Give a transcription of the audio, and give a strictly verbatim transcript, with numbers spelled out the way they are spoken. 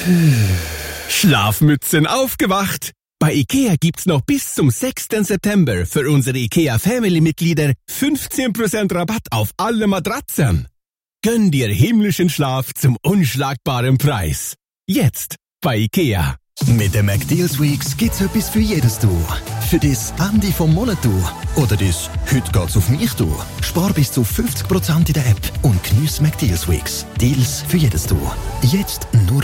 Schlafmützen aufgewacht! Bei IKEA gibt's noch bis zum sechsten September für unsere IKEA Family-Mitglieder fünfzehn Prozent Rabatt auf alle Matratzen. Gönn dir himmlischen Schlaf zum unschlagbaren Preis. Jetzt bei IKEA. Mit den McDeals Weeks gibt's etwas für jedes Du. Für das Ende vom Monat Du oder das «Heute geht's auf mich» Du. Spar bis zu fünfzig Prozent in der App und geniess McDeals Weeks. Deals für jedes Du. Jetzt nur